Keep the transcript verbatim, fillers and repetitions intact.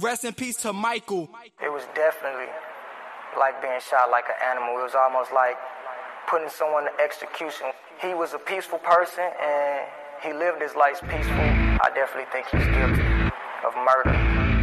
Rest in peace to Michael. It was definitely like being shot like an animal. It was almost like putting someone to execution. He was a peaceful person and he lived his life peaceful. I definitely think he's guilty of murder.